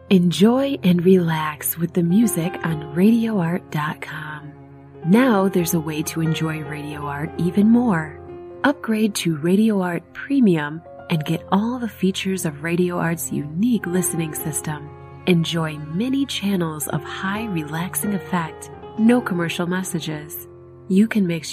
Enjoy and relax with the music on RadioArt.com. Now there's a way to enjoy Radio Art even more. Upgrade to Radio Art Premium and get all the features of Radio Art's unique listening system. Enjoy many channels of high relaxing effect, no commercial messages. You can mix